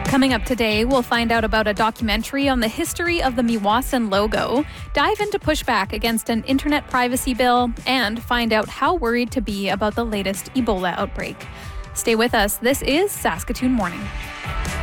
Coming up today, we'll find out about a documentary on the history of the Meewasin logo, dive into pushback against an internet privacy bill, and find out how worried to be about the latest Ebola outbreak. Stay with us. This is Saskatoon Morning.